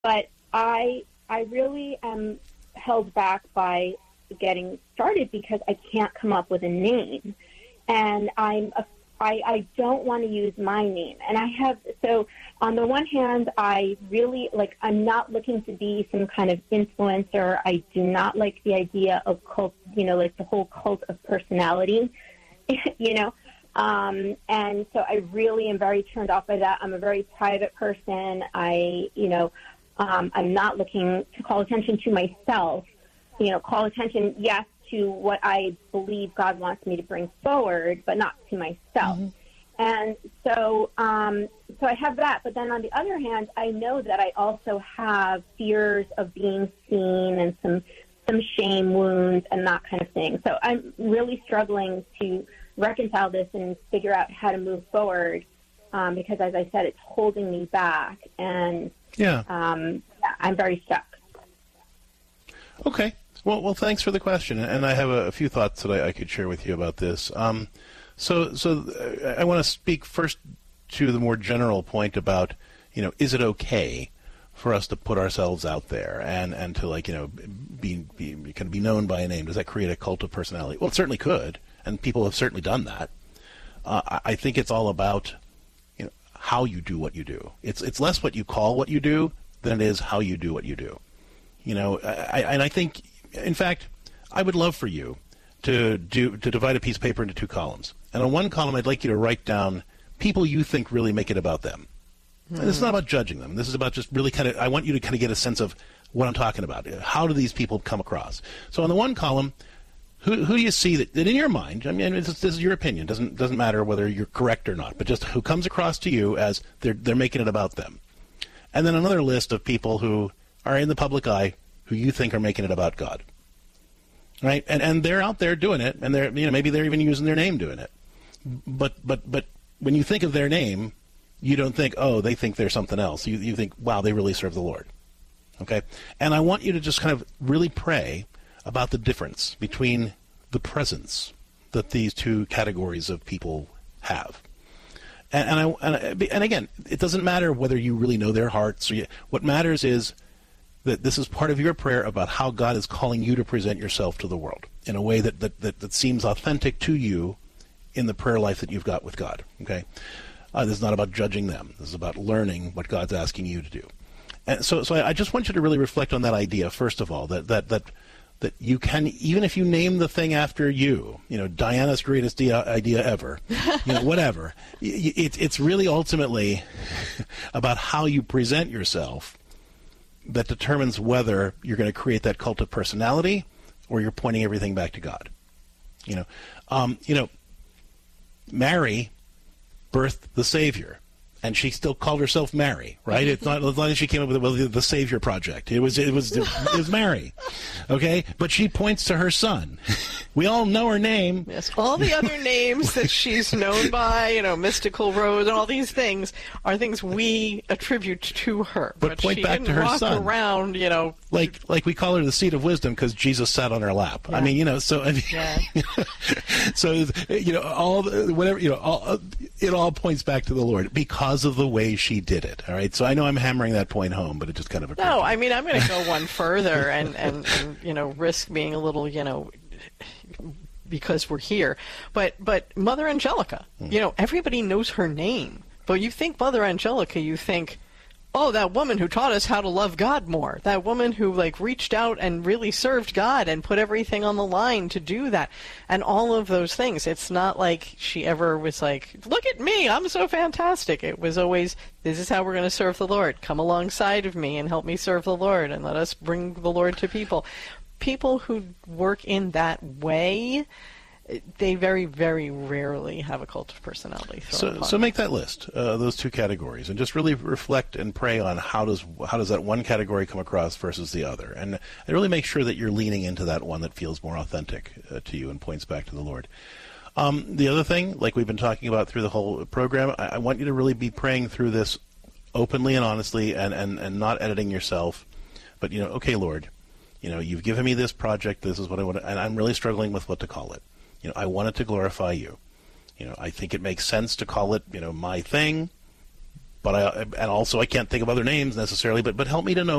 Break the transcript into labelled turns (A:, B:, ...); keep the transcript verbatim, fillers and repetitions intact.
A: but I I really am held back by getting started because I can't come up with a name, and I'm a, I, I don't want to use my name. And I have, so on the one hand, I really, like, I'm not looking to be some kind of influencer. I do not like the idea of cult, you know, like the whole cult of personality, you know. Um, and so I really am very turned off by that. I'm a very private person. I, you know, um, I'm not looking to call attention to myself, you know, call attention, yes, to what I believe God wants me to bring forward, but not to myself. Mm-hmm. And so, um, so I have that. But then on the other hand, I know that I also have fears of being seen and some, some shame wounds and that kind of thing. So I'm really struggling to reconcile this and figure out how to move forward, um, because, as I said, it's holding me back, and
B: yeah.
A: Um, yeah, I'm very stuck.
B: Okay. Well, well, thanks for the question, and I have a, a few thoughts that I, I could share with you about this. Um, so, so I want to speak first to the more general point about, you know, is it okay for us to put ourselves out there and, and to, like, you know, be, be kind of be known by a name? Does that create a cult of personality? Well, it certainly could, and people have certainly done that. Uh, I, I think it's all about, you know, how you do what you do. It's it's less what you call what you do than it is how you do what you do. You know, I, and I think, in fact, I would love for you to do to divide a piece of paper into two columns. And on one column, I'd like you to write down people you think really make it about them. Mm. And this is not about judging them. This is about just really kind of, I want you to kind of get a sense of what I'm talking about. How do these people come across? So on the one column, who who do you see that, that in your mind, I mean, this, this is your opinion, doesn't doesn't matter whether you're correct or not, but just who comes across to you as they're they're making it about them. And then another list of people who are in the public eye who you think are making it about God. Right? And and they're out there doing it, and they're, you know, maybe they're even using their name doing it. But but but when you think of their name, you don't think, oh, they think they're something else. You you think, wow, they really serve the Lord. Okay? And I want you to just kind of really pray about the difference between the presence that these two categories of people have. And, and, I, and, and again, it doesn't matter whether you really know their hearts. Or you, what matters is that this is part of your prayer about how God is calling you to present yourself to the world in a way that, that, that, that seems authentic to you in the prayer life that you've got with God. Okay? Uh, this is not about judging them. This is about learning what God's asking you to do. And so, so I, I just want you to really reflect on that idea, first of all, that that that that you can, even if you name the thing after you, you know, Diana's greatest de- idea ever, you know, whatever. It, it's really ultimately about how you present yourself that determines whether you're going to create that cult of personality or you're pointing everything back to God. You know, um, you know, Mary birthed the Savior. And she still called herself Mary, right? It's not as long as she came up with, with the, the Savior Project. It was it was it was Mary, okay? But she points to her son. We all know her name.
C: Yes, all the other names that she's known by, you know, Mystical Rose, and all these things are things we attribute to her.
B: But,
C: but
B: point
C: she
B: back
C: didn't
B: to her
C: walk
B: son.
C: Around, you know,
B: like like we call her the seat of wisdom because Jesus sat on her lap.
C: Yeah.
B: I mean, you know, so I mean,
C: yeah.
B: so you know, all whatever you know, all, it all points back to the Lord because of the way she did it. All right, so I know I'm hammering that point home, but it just kind of occurred.
C: No, I mean, I'm going to go one further and, and, and you know, risk being a little, you know, because we're here. But but Mother Angelica, mm. you know, everybody knows her name. But you think Mother Angelica, you think, oh, that woman who taught us how to love God more. That woman who, like, reached out and really served God and put everything on the line to do that. And all of those things. It's not like she ever was like, look at me, I'm so fantastic. It was always, this is how we're going to serve the Lord. Come alongside of me and help me serve the Lord and let us bring the Lord to people. People who work in that way, they very, very rarely have a cult of personality thrown
B: So,
C: upon
B: so make that list, uh, those two categories, and just really reflect and pray on how does how does that one category come across versus the other, and, and really make sure that you're leaning into that one that feels more authentic uh, to you and points back to the Lord. Um, the other thing, like we've been talking about through the whole program, I, I want you to really be praying through this openly and honestly, and, and, and not editing yourself, but, you know, okay, Lord, you know, you've given me this project, this is what I want to, and I'm really struggling with what to call it. You know, I want it to glorify you. You know, I think it makes sense to call it, you know, my thing, but I and also I can't think of other names necessarily. But but help me to know